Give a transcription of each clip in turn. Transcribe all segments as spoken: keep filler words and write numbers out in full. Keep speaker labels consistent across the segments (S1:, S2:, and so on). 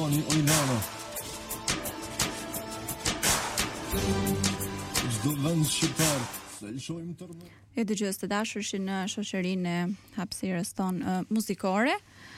S1: Albani Ojlana. Çdo vend shqiptar, se lëshojmë tërë.
S2: E dëgjues të dashur që në shoqërinë e hapësirës tonë uh, muzikore,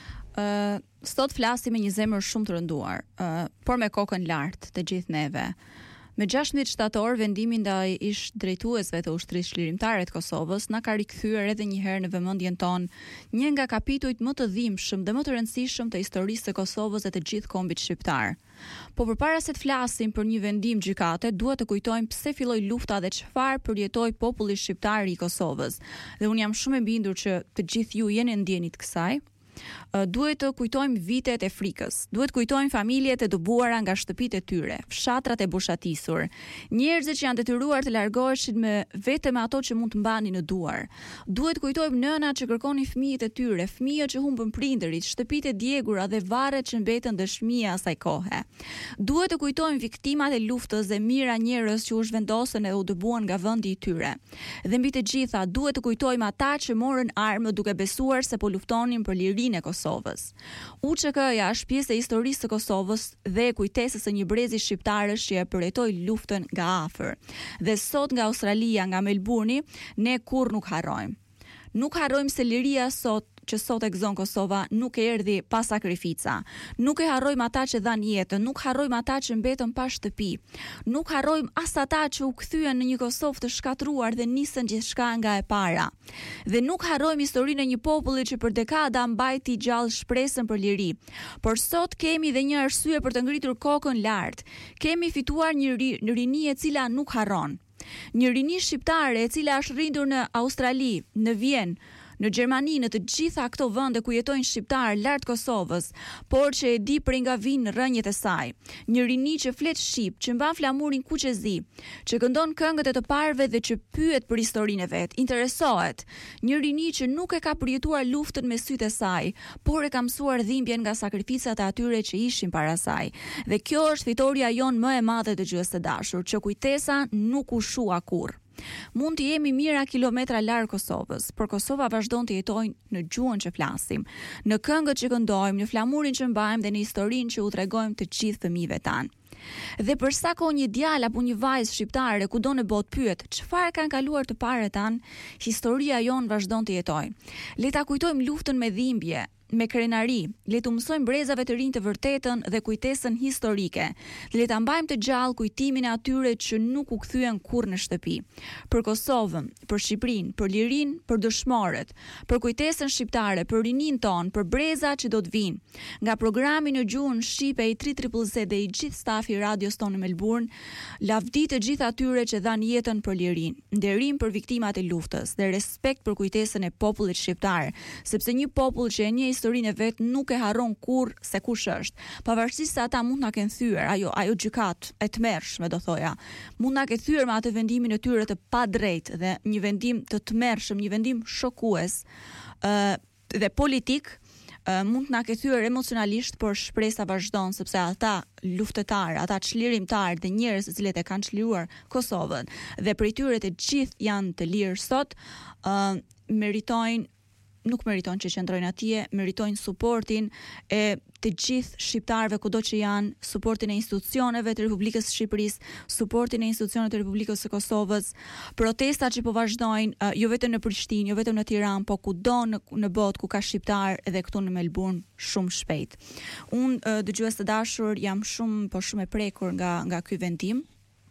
S2: uh, sot flasim me një zemër shumë të rënduar, uh, por me kokën lart të gjithë neve. Me gjashtëmbëdhjetë shtator, vendimi ndaj ish drejtuesve të ushtrisë çlirimtare të Kosovës na ka rikthyer edhe një herë në vëmendjen tonë një nga kapitujt më të dhimbshëm dhe më të rëndësishëm të historisë së Kosovës dhe të gjithë kombit shqiptar. Po përpara se të flasim për një vendim gjykate, duhet të kujtojmë pse filloi lufta dhe çfarë përjetoi populli shqiptar i Kosovës. Dhe unë jam shumë e bindur që të gjithë ju jeni ndjenit kësaj. Uh, duhet të kujtojmë vitet e frikës, duhet kujtojmë familjet e dëbuara nga shtëpitë e tyre, fshatrat e bushatisur, njerëzit që janë detyruar të largoheshin me vetëm ato që mund të mbanin në duar. Duhet kujtojmë nënat që kërkonin fëmijët e tyre, fëmijët që humbën prindërit, shtëpitë e djegura dhe varret që mbetën dëshmia asaj kohe. Duhet të kujtojmë viktimat e luftës dhe mijëra njerëz që u zhvendosën e u dëbuan nga vendi i tyre. Dhe mbi të gjitha, duhet të kujtojmë ata që morën armë duke besuar se po luftonin për lirinë e Kosovës. U Ç K-ja është pjesë e historisë së Kosovës dhe e kujtesës së një brezi shqiptarësh që e përjetoi luftën nga afër. Dhe sot nga Australia, nga Melbourne, ne kurrë nuk harrojmë. Nuk harrojmë se liria sot që sot e gëzon Kosova nuk e erdhi pa sakrifica. Nuk e harrojmë ata që dhanë jetën, nuk harrojmë ata që mbetën pa shtëpi. Nuk harrojmë as ata që u kthyen në një Kosovë të shkatruar dhe nisën gjithçka nga e para. Dhe nuk harrojmë historinë e një populli që për dekada mbajti gjallë shpresën për liri. Por sot kemi dhe një arsye për të ngritur kokën lart. Kemi fituar një ri, një rini e cila nuk harron. Një rini shqiptare e cila është rritur në Australi, në Vjenë, në Gjermani, në të gjitha këto vende ku jetojnë shqiptarë lart Kosovës, por që e di prej nga vinë rrënjët e saj. Një rini që flet shqip, që mban flamurin kuqezi, që këndon këngët e të parëve dhe që pyet për historinë e vet, interesohet. Një rini që nuk e ka përjetuar luftën me sytë e saj, por e ka mësuar dhimbjen nga sakrificat e atyre që ishin para saj. Dhe kjo është fitoria jonë më e madhe dëgjues të dashur, që kujtesa nuk u shua kurrë. Mund të jemi mijëra kilometra larg Kosovës, por Kosova vazhdon të jetojë në gjuhën që flasim, në këngët që këndojmë, në flamurin që mbajmë dhe në historinë që u tregojmë të gjithë fëmijëve tanë. Dhe për sa kohë një djalë apo një vajzë shqiptare kudo në botë pyet çfarë kanë kaluar të parët tanë, historia jonë vazhdon të jetojë. Le ta kujtojmë luftën me dhimbje, me krenari, le të mësojmë brezave të rinj të vërtetën dhe kujtesën historike. Le ta mbajmë të gjallë kujtimin e atyre që nuk u kthyen kurrë në shtëpi. Për Kosovën, për Shqipërinë, për lirinë, për dëshmorët, për kujtesën shqiptare, për rinin ton, për brezat që do të vinë. Nga programi në gjuhën shqipe i tri triple Z dhe i gjithë stafi i radios tonë në Melbourne, lavdi të gjithë atyre që dhanë jetën për lirinë, nderim për viktimat e luftës dhe respekt për kujtesën e popullit shqiptar, sepse një popull që e njeh historinë e vet nuk e harron kurrë se kush është. Pavarësisht se ata mund na kenë thyer, ajo ajo gjykat e tmerrshme do thoja, mund na kenë thyer me atë vendimin e tyre të padrejtë dhe një vendim të tmerrshëm, një vendim shokues ë uh, dhe politik. Uh, mund të na ketë thyer emocionalisht, por shpresa vazhdon sepse ata luftëtarë, ata çlirimtarë dhe njerëz të cilët e kanë çliruar Kosovën dhe prej tyre të gjithë janë të lirë sot, uh, meritojnë nuk meritojnë që qëndrojnë atje, meritojnë suportin e të gjithë shqiptarëve kudo që janë, suportin e institucioneve të Republikës së Shqipërisë, suportin e institucioneve të Republikës së Kosovës, protestat që po vazhdojnë, uh, jo vetëm në Prishtinë, jo vetëm në Tiranë, po kudo në, në botë ku ka shqiptar edhe këtu në Melbourne shumë shpejt. Unë uh, dëgjues të dashur jam shumë po shumë e prekur nga nga ky vendim.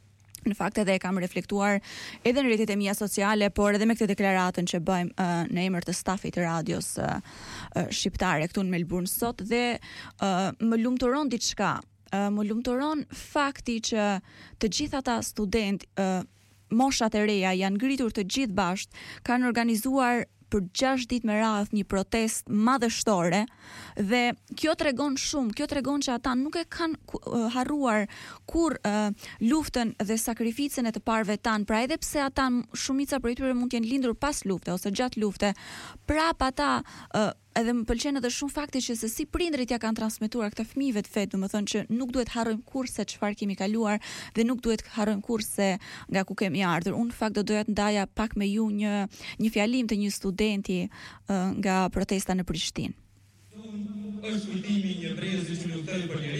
S2: Në fakt edhe e kam reflektuar edhe në rrjetet e mia sociale, por edhe me këtë deklaratën që bëjmë uh, në emër të stafit të radios uh, uh, shqiptare këtu në Melbourne sot dhe uh, më lumturon diçka. Uh, më lumturon fakti që të gjithë ata studentë, uh, moshat e reja janë ngritur të gjithë bashkë, kanë organizuar për gjashtë ditë me radhë një protestë madhështore dhe kjo tregon shumë, kjo tregon që ata nuk e kanë uh, harruar kur uh, luftën dhe sakrificën e të parëve tanë, pra edhe pse ata shumica prej tyre mund të jenë lindur pas lufte ose gjatë lufte, prap ata uh, edhe më pëlqen edhe shumë fakti që se si prindrit ja kanë transmetuar këtë fëmijëve të vet, domethënë që nuk duhet harrojmë kurrë se çfarë kemi kaluar dhe nuk duhet harrojmë kurrë se nga ku kemi ardhur. Unë në fakt do doja të ndaja pak me ju një një fjalim të një studenti uh, nga protesta në Prishtinë.
S3: Është kujtimi një brezi që luftoi për liri,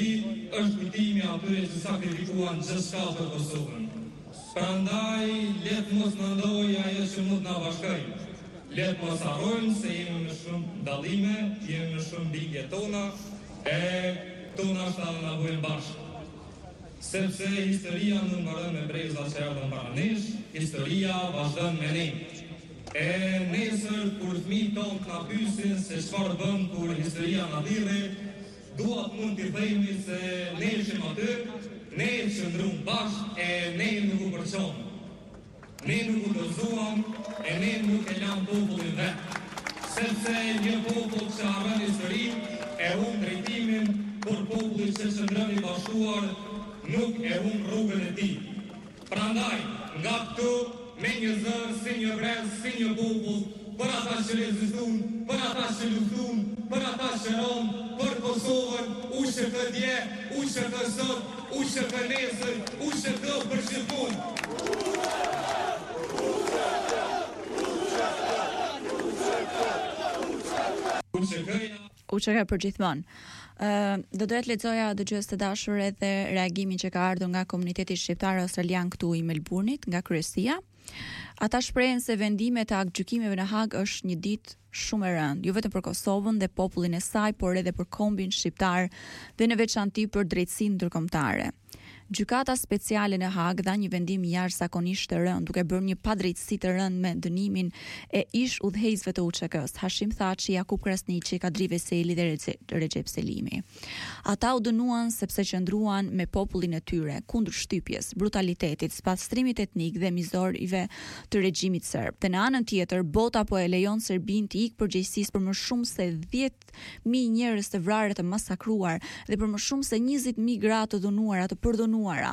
S3: është kujtimi atyre që sakrifikuan gjithçka për Kosovën. Prandaj let mos na ndoj ajo që mund na bashkoj. Let mos harrojmë se jemi në shumë dallime, jemi në shumë bindje tona, e tona është na bëjnë bashkë. Sepse historia nuk mbaron me breza që erdhën para nesh, historia vazhdon me ne. E nesër kur fëmijët tonë na pyesin se çfarë bën kur historia na thirrë, duat mund t'i themi se ne ishim aty, ne qëndrum bashkë e ne nuk u përçon. Ne nuk u dorëzuam e ne nuk e lam popullin vet. Sepse një popull që harron historinë e humb drejtimin, por populli që qëndron i bashkuar nuk e humb rrugën e tij. Prandaj, nga këtu, me një zër, si një brez, si një popull, për ata që rezistun, për ata që luftun, për ata që ron, për Kosovën, u që të dje, u që të sot, u që të nesër, u që të për gjithmonë. U që këja
S2: U që ka për gjithmonë. Uh, do doja të lexoja dëgjues të dashur edhe reagimin që ka ardhur nga komuniteti shqiptar australian këtu i Melbourne-it, nga kryesia. Ata shprehen se vendimi të aktgjykimeve në Hag është një ditë shumë e rëndë, jo vetëm për Kosovën dhe popullin e saj, por edhe për kombin shqiptar dhe në veçanti për drejtsinë ndërkombëtare. Gjykata speciale në Hag dha një vendim jashtëzakonisht të rënd, duke bërë një padrejtësi të rënd me dënimin e ish udhëheqësve të U Ç K-s, Hashim Thaçi, Jakub Krasniqi, Kadri Veseli dhe Recep Selimi. Ata u dënuan sepse qëndruan me popullin e tyre kundër shtypjes, brutalitetit, spastrimit etnik dhe mizorive të regjimit serb. Dhe në anën tjetër, bota po e lejon Serbin të ikë përgjegjësisë për më shumë se dhjetë mijë njerëz të vrarë, të masakruar dhe për më shumë se njëzet mijë gra të dënuara, të përdhënuara.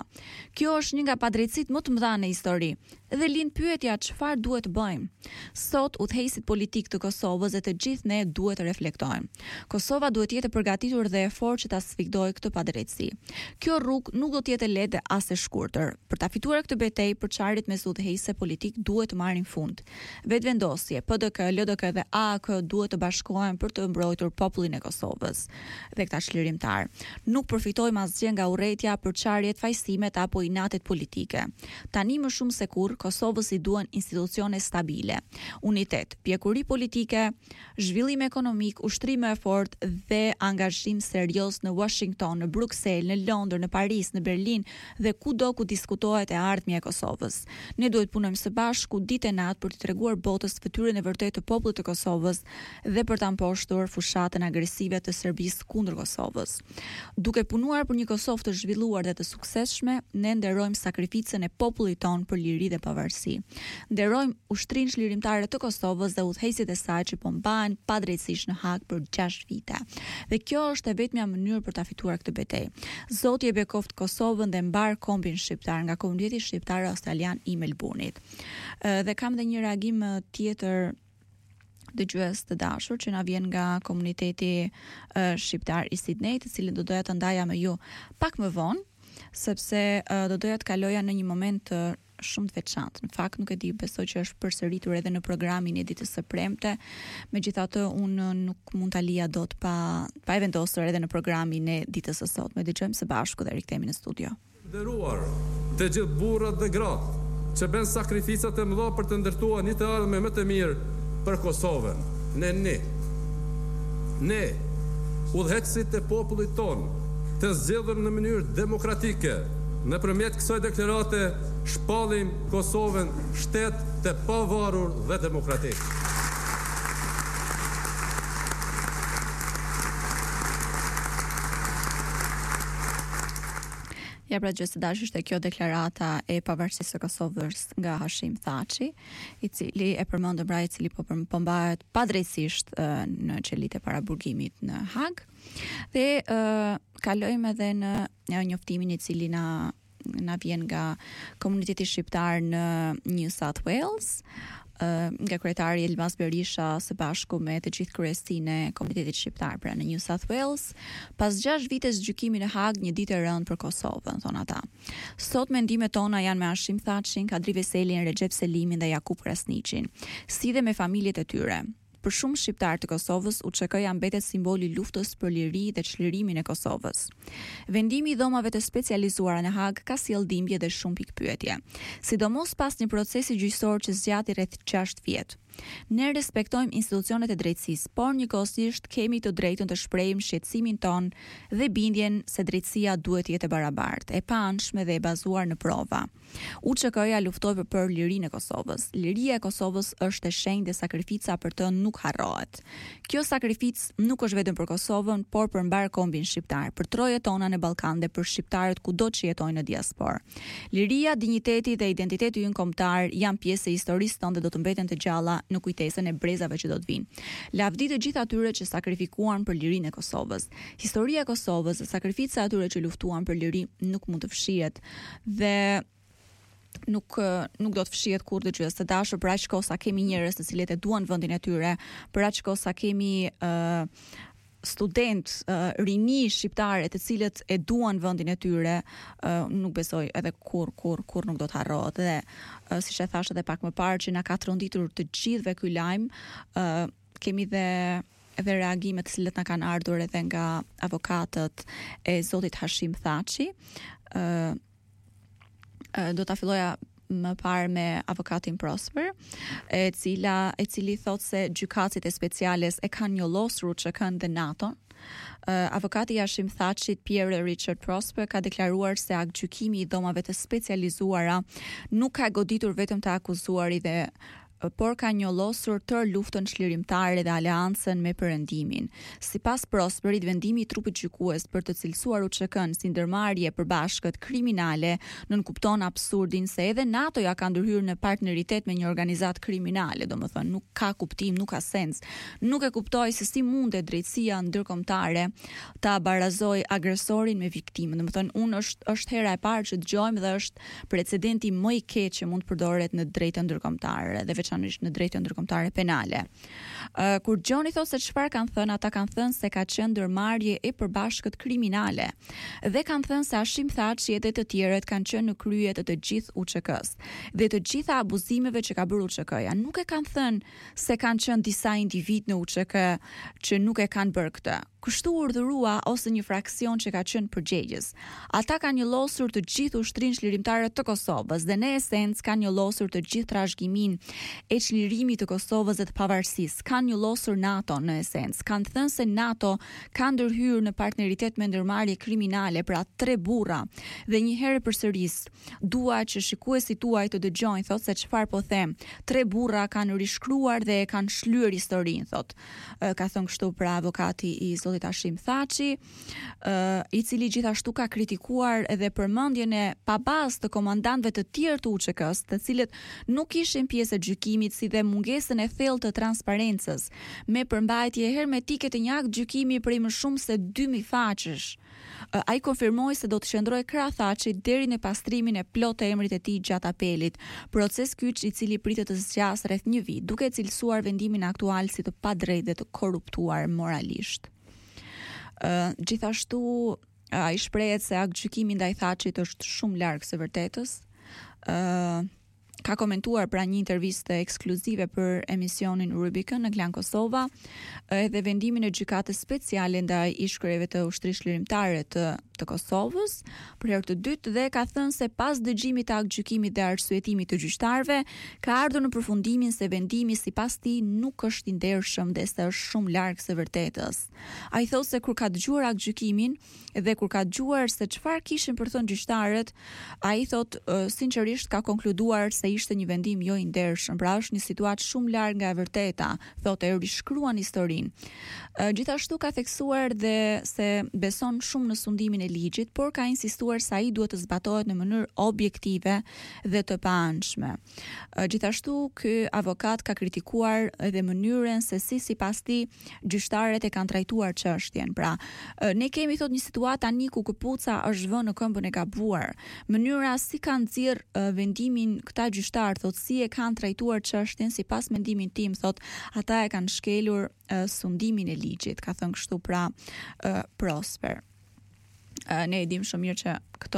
S2: Kjo është një nga padrejtësitë më të mëdha në histori. Dhe lind pyetja, çfarë duhet të bëjmë? Sot udhëheqësit politik të Kosovës dhe të gjithë ne duhet të reflektojmë. Kosova duhet të jetë e përgatitur dhe e fortë që ta sfidojë këtë padrejtësi. Kjo rrugë nuk do të jetë e lehtë dhe as e shkurtër. Për ta fituar këtë betejë, përçarjet mes udhëheqësve politik duhet të marrin fund. Vetvendosje, P D K, L D K dhe A A K duhet të bashkohen për të mbrojtur popullin e Kosovës dhe këta çlirimtar. Nuk përfitojmë asgjë nga urrëtia, përçarjet, fajsimet apo inatet politike. Tani më shumë se kurrë Kosovës i duan institucione stabile, unitet, pjekuri politike, zhvillim ekonomik, ushtrim më fort dhe angazhim serioz në Washington, në Bruksel, në Londër, në Paris, në Berlin dhe kudo ku diskutohet e ardhmja e Kosovës. Ne duhet punojmë së bashku ditë e natë për të treguar botës fytyrën e vërtetë të popullit të Kosovës dhe për ta mposhtur fushatën agresive të Serbisë kundër Kosovës. Duke punuar për një Kosovë të zhvilluar dhe të suksesshme, ne nderojmë sakrificën e popullit ton për liri dhe pavarësi. Nderojmë ushtrinë çlirimtare të Kosovës dhe udhëheqësit e saj që po mbahen padrejtësisht në Hag për gjashtë vite. Dhe kjo është e vetmja mënyrë për ta fituar këtë betejë. Zoti e bekoft Kosovën dhe mbar kombin shqiptar nga komuniteti shqiptar australian i Melbourne-it. Dhe kam edhe një reagim tjetër dëgjues të dashur që na vjen nga komuniteti uh, shqiptar i Sydney, të cilin do doja të ndaja me ju pak më vonë, sepse uh, do doja të kaloja në një moment uh, shumë të veçantë. Në fakt nuk e di, besoj që është përsëritur edhe në programin e ditës së premte. Megjithatë unë nuk mund ta lija dot pa pa e vendosur edhe në programin e ditës së sotme. Dëgjojmë së bashku dhe rikthehemi në studio.
S4: Nderuar të gjithë burrat dhe gratë që bën sakrificat e mëdha për të ndërtuar një të ardhmë më të mirë për Kosovën. Ne ne ne udhëheqësit e popullit ton të zgjedhur në mënyrë demokratike nëpërmjet kësaj deklarate shpallim Kosovën shtet të pavarur dhe demokratik.
S2: Ja, pra gjësë dashur ishte kjo deklarata e pavarësisë së Kosovës nga Hashim Thaçi, i cili e përmendën pra i cili po përmbahet padrejtisht uh, në qelitë e paraburgimit në Hag. Dhe uh, kalojmë edhe në, në njoftimin i cili na na vjen nga komuniteti shqiptar në New South Wales, uh, nga kryetari Elmas Berisha së bashku me të gjithë kryesinë e komunitetit shqiptar pra në New South Wales, pas gjashtë vitesh gjykimi në Hag, një ditë e rëndë për Kosovën, thon ata. Sot mendimet tona janë me Hashim Thaçin, Kadri Veselin, Recep Selimin dhe Jakub Krasniqin, si dhe me familjet e tyre. për shumë shqiptar të Kosovës, U Ç K-ja mbetet simboli i luftës për liri dhe çlirimin e Kosovës. Vendimi i dhomave të specializuara në Hag ka sjellë dhimbje dhe shumë pikpyetje, sidomos pas një procesi gjyqësor që zgjati rreth gjashtë vjet. Ne respektojmë institucionet e drejtësisë, por njëkohësisht kemi të drejtën të shprehim shqetësimin ton dhe bindjen se drejtësia duhet të jetë e barabartë, e paanshme dhe e bazuar në prova. U Ç K-ja luftoi për lirinë e Kosovës. Liria e Kosovës është e shenjtë dhe sakrifica për të nuk harrohet. Kjo sakrificë nuk është vetëm për Kosovën, por për mbar kombin shqiptar, për trojet tona në Ballkan dhe për shqiptarët kudo që jetojnë në diasporë. Liria, dinjiteti dhe identiteti ynë kombëtar janë pjesë e historisë tonë dhe do të mbeten të gjalla në kujtesën e brezave që do të vinë. Lavdi të gjithë atyre që sakrifikuan për lirinë e Kosovës. Historia e Kosovës dhe sakrifica e atyre që luftuan për liri nuk mund të fshihet dhe nuk nuk do të fshihet kur dëgjues të dashur, për aq kohë sa kemi njerëz të cilët e duan vendin e tyre, për aq kohë sa kemi uh, student, uh, rini shqiptare të cilët e duan vendin e tyre, uh, nuk besoj edhe kur kur kur nuk do të harrohet. Dhe uh, siç e thash edhe pak më parë që na ka tronditur të gjithëve ky lajm, uh, kemi dhe edhe reagime të cilët na kanë ardhur edhe nga avokatët e zotit Hashim Thaçi. Uh, do ta filloja më parë me avokatin Prosper, e cila e cili thotë se gjykatësit e speciales e kanë njollosur U Ç K-n dhe NATO-n. Uh, avokati Hashim Thaçit, Pierre Richard Prosper, ka deklaruar se aktgjykimi i dhomave të specializuara nuk ka goditur vetëm të akuzuarit dhe por ka njollosur tërë luftën çlirimtare dhe aleancën me Perëndimin. Sipas Prosperit, vendimi i trupit gjykues për të cilësuar U Ç K-n si ndërmarrje e përbashkët kriminale nënkupton absurdin se edhe NATO ja ka ndërhyrë në partneritet me një organizatë kriminale, domethënë nuk ka kuptim, nuk ka sens. Nuk e kuptoj se si mundet drejtësia ndërkombëtare ta barazoj agresorin me viktimën. Domethënë unë është është hera e parë që dëgjojmë dhe është precedenti më i keq që mund të përdoret në drejtën ndërkombëtare dhe veçanërisht në drejtën ndërkombëtare penale. Uh, kur Gjoni thotë se çfarë kanë thënë, ata kanë thënë se ka qenë ndërmarrje e përbashkët kriminale dhe kanë thënë se Hashim Thaçi edhe të tjerët kanë qenë në krye të të gjithë U Ç K-s dhe të gjitha abuzimeve që ka bërë U Ç K-ja. Nuk e kanë thënë se kanë qenë disa individ në U Ç K që nuk e kanë bërë këtë. Kështu urdhërua ose një fraksion që ka qenë përgjegjës. Ata kanë njollosur të gjithë ushtrinë çlirimtare të Kosovës dhe në esencë kanë njollosur të gjithë trashëgimin e çlirimit të Kosovës dhe të pavarësisë. Kanë njollosur NATO në esencë. Kanë thënë se NATO ka ndërhyrë në partneritet me ndërmarrje kriminale, pra tre burra. Dhe një herë përsëris, dua që shikuesit tuaj të dëgjojnë, thotë se çfarë po them. Tre burra kanë rishkruar dhe e kanë shlyer historinë, thotë. Ka thënë kështu pra avokati i zotit Hashim Thaçi, uh, i cili gjithashtu ka kritikuar edhe përmendjen e pabazë të komandantëve të tjerë të U Ç K-s, të cilët nuk ishin pjesë e gjykimit, si dhe mungesën e thellë të transparencës, me përmbajtje hermetike të një akt gjykimi prej më shumë se dy mijë faqesh. Uh, ai konfirmoi se do të qëndrojë krah Thaçit deri në pastrimin e plotë të emrit të tij gjatë apelit, proces kyç i cili pritet të zgjas rreth një vit, duke cilësuar vendimin aktual si të padrejtë dhe të korruptuar moralisht. Uh, gjithashtu uh, ai shprehet se aktgjykimi ndaj Thaçit është shumë larg së vërtetës. Uh, ka komentuar pra një intervistë ekskluzive për emisionin Rubicon në Klan Kosova edhe vendimin e gjykatës speciale ndaj ish-kryeve të ushtrisë çlirimtare të të Kosovës për herë të dytë dhe ka thënë se pas dëgjimit të aktgjykimit dhe arsyetimit të gjyqtarëve ka ardhur në përfundimin se vendimi sipas tij nuk është i ndershëm dhe se është shumë larg së vërtetës. Ai thotë se kur ka dëgjuar aktgjykimin dhe kur ka dëgjuar se çfarë kishin për thënë gjyqtarët, ai thotë uh, sinqerisht ka konkluduar se ishte një vendim jo i ndershëm, pra është një situatë shumë larg nga e vërteta, thotë e rishkruan historinë. Uh, gjithashtu ka theksuar dhe se beson shumë në sundimin e ligjit, por ka insistuar se ai duhet të zbatohet në mënyrë objektive dhe të paanshme. Uh, gjithashtu ky avokat ka kritikuar edhe mënyrën se si sipas tij gjyqtarët e kanë trajtuar çështjen. Pra, uh, ne kemi thotë një situatë tani ku këpuca është vënë në këmbën e gabuar. Mënyra si kanë nxjerr uh, vendimin këta gjyqtar, thotë si e kanë trajtuar çështjen sipas mendimin tim, thotë ata e kanë shkelur uh, sundimin e ligjit, ka thënë kështu pra uh, Prosper. Uh, ne e dim shumë mirë që këto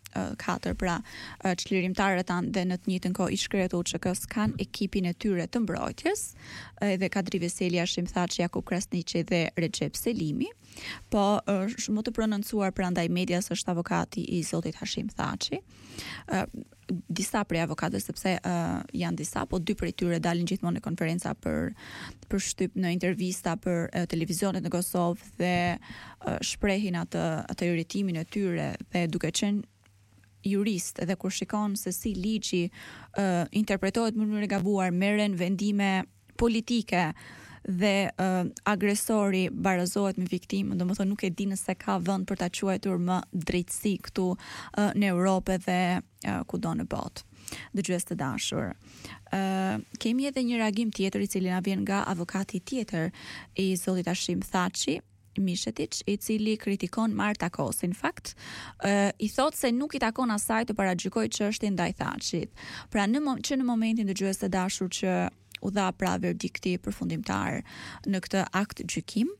S2: katër, pra uh, çlirimtarët tanë dhe në të njëjtën kohë ish-kryetarët e U Ç K-s kanë ekipin e tyre të mbrojtjes, edhe Kadri Veseli, Hashim Thaçi, Jakub Krasniqi dhe Recep Selimi. Po është më të prononcuar prandaj medias është avokati i zotit Hashim Thaçi. Uh, disa prej avokatëve, sepse uh, janë disa, po dy prej tyre dalin gjithmonë në konferenca për për shtyp në intervista për uh, televizionet në Kosovë dhe uh, shprehin atë atë irritimin e tyre dhe duke qenë jurist edhe kur shikon se si ligji uh, interpretohet në mënyrë e gabuar, merren vendime politike dhe uh, agresori barazohet me viktimën, domethënë nuk e di nëse ka vend për ta quajtur më drejtësi këtu uh, në Europë dhe uh, kudo në botë. Dëgjues të dashur, uh, kemi edhe një reagim tjetër i cili na vjen nga avokati tjetër i zotit Hashim Thaçi, Mishetic, i cili kritikon Marta Kosin. Në fakt, uh, i thot se nuk i takon asaj të paragjykojë çështjen ndaj Thaçit. Pra në mo- që në momentin dëgjues të dashur që u dha pra verdikti përfundimtar në këtë akt gjykim,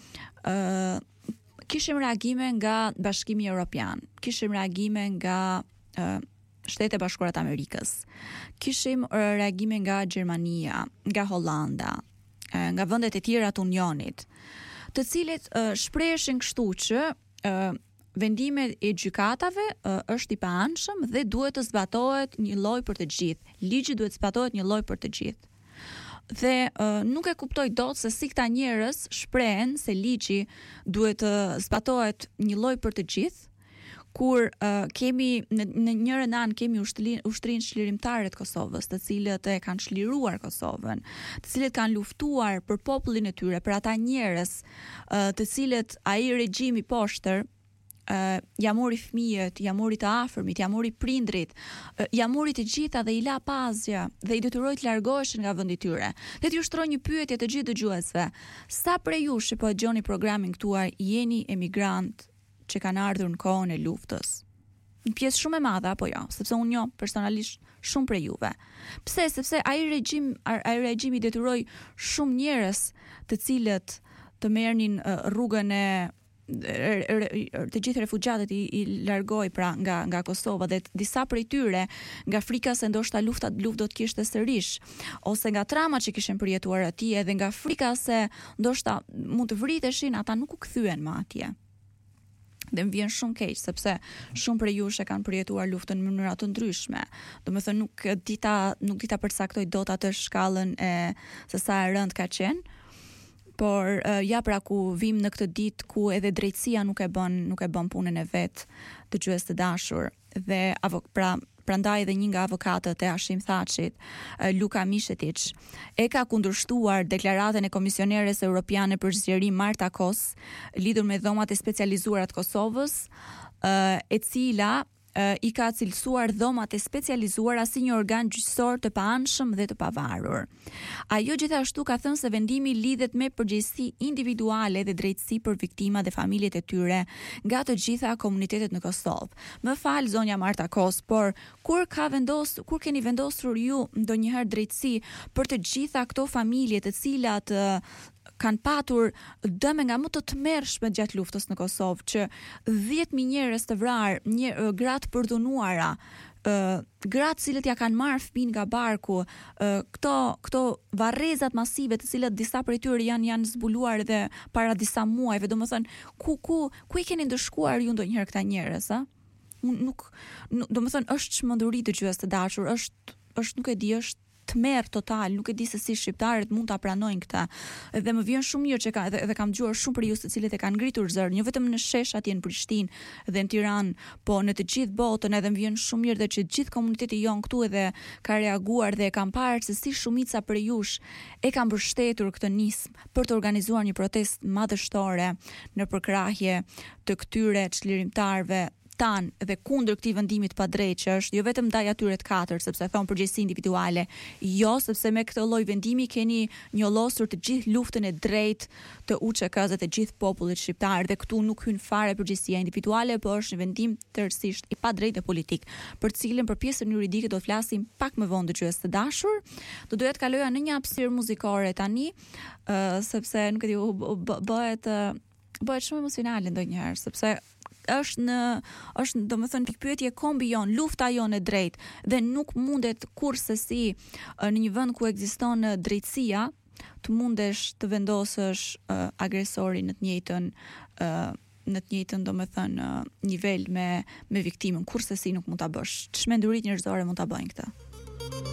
S2: uh, kishim reagime nga Bashkimi Evropian, kishim reagime nga uh, Shtetet e Bashkuara të Amerikës, kishim uh, reagime nga Gjermania, nga Hollanda, uh, nga vendet e tjera të Unionit, të cilët uh, shpreheshin kështu që uh, vendimi i gjykatave uh, është i paanshëm dhe duhet të zbatohet një lloj për të gjithë. Ligji duhet të zbatohet një lloj për të gjithë. Dhe uh, nuk e kuptoj dot se si këta njerëz shprehen se ligji duhet të uh, zbatohet një lloj për të gjithë, kur uh, kemi në, në njërën anë kemi ushtrinë çlirimtare të Kosovës, të cilët e kanë çliruar Kosovën, të cilët kanë luftuar për popullin e tyre, për ata njerëz uh, të cilët ai regjimi poshtër Uh, ja mori fëmijët, ja mori të afërmit, ja mori prindrit, uh, ja mori të gjitha dhe i la pazja dhe i detyroi të largoheshin nga vendi i tyre. Dhe t'ju shtroj një pyetje të gjithë dëgjuesve. Sa prej jush që po e dëgjoni programin këtuar jeni emigrant që kanë ardhur në kohën e luftës? Një pjesë shumë e madhe apo jo, sepse unë njoh personalisht shumë prej juve. Pse? Sepse ai regjim, ai regjimi detyroi shumë njerëz të cilët të merrnin uh, rrugën e të gjithë refugjatët i, i largoi pra nga nga Kosova dhe disa prej tyre nga frika se ndoshta lufta luftë do të kishte sërish, ose nga trauma që kishin përjetuar atje dhe nga frika se ndoshta mund të vriteshin, ata nuk u kthyen më atje. Dhe më vjen shumë keq sepse shumë prej jush e kanë përjetuar luftën në mënyra të ndryshme. Domethënë nuk dita nuk dita përcaktoj dot atë shkallën e se sa e rënd ka qenë. Por uh, ja pra ku vim në këtë ditë ku edhe drejtësia nuk e bën nuk e bën punën e vet, dëgjues të dashur, dhe avok pra prandaj edhe një nga avokatët e Hashim Thaçit, uh, Luka Mishetic, e ka kundërshtuar deklaratën e Komisioneres Europiane për zgjerim Marta Kos lidhur me dhomat e specializuara të Kosovës, uh, e cila Uh, i ka cilësuar dhomat e specializuara si një organ gjyqësor të paanshëm dhe të pavarur. Ajo gjithashtu ka thënë se vendimi lidhet me përgjegjësi individuale dhe drejtësi për viktimat dhe familjet e tyre nga të gjitha komunitetet në Kosovë. Më fal zonja Marta Kos, por kur ka vendos, kur keni vendosur ju ndonjëherë drejtësi për të gjitha këto familje të cilat uh, kanë patur dëme nga më të tmerrshme gjatë luftës në Kosovë, që dhjetë mijë njerëz të vrarë, një uh, gratë përdunuara, uh, gratë cilët ja kanë marrë fëmijë nga barku, uh, këto këto varrezat masive të cilat disa prej tyre janë janë zbuluar edhe para disa muajve, domethënë ku ku ku i keni ndëshkuar ju ndonjëherë këta njerëz, a? Nuk, nuk domethënë është çmenduri dëgjues të dashur, është është nuk e di, është tmerr total, nuk e di se si shqiptarët mund ta pranojnë këtë. Dhe më vjen shumë mirë që ka edhe, edhe kam dëgjuar shumë për ju të cilët e kanë ngritur zërin, jo vetëm në shesh atje në Prishtinë dhe në Tiranë, po në të gjithë botën, edhe më vjen shumë mirë dhe që gjithë komuniteti jon këtu edhe ka reaguar dhe e kam parë se si shumica për jush e kanë mbështetur këtë nismë për të organizuar një protestë madhështore në përkrahje të këtyre çlirimtarëve tan dhe kundër këtij vendimi të padrejtë që është jo vetëm ndaj atyre të katër, sepse thon përgjegjësi individuale, jo sepse me këtë lloj vendimi keni njollosur të gjithë luftën e drejtë të U Ç K-s dhe të gjithë popullit shqiptar, dhe këtu nuk hyn fare përgjegjësia individuale, por është një vendim tërësisht i padrejtë dhe politik, për të cilën për pjesën juridike do të flasim pak më vonë dëgjues të dashur. Do doja të kaloja në një hapësirë muzikore tani, uh, sepse nuk e di, bëhet uh, bëhet shumë emocionale ndonjëherë, sepse është në është domethënë pikpyetje kombion, lufta jonë e drejtë dhe nuk mundet kurrësi në një vend ku ekziston drejtësia të mundesh të vendosësh uh, agresorin në të njëjtën uh, në të njëjtën domethënë uh, nivel me me viktimën, kurse si nuk mund ta bësh. Çmendurit njerëzore mund ta bëjnë këtë.